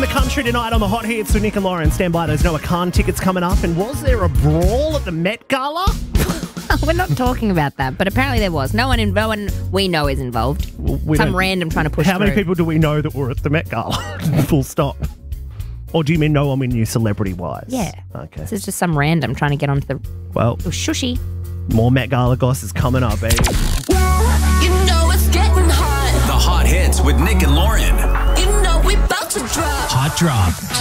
country tonight on the Hot Hits with Nick and Lauren. Stand by, those Noah Khan tickets coming up. And was there a brawl at the Met Gala? We're not talking about that, but apparently there was. No one we know is involved. Some random trying to push How many through. people do we know that were at the Met Gala? Full stop. Or do you mean no one we knew celebrity-wise? Yeah. Okay. This is just some random trying to get onto the Well, shushy. more Met Gala goss is coming up, baby. You know it's getting hot. The Hot Hits with Nick and Lauren. You know we about to drop. Hot Drop.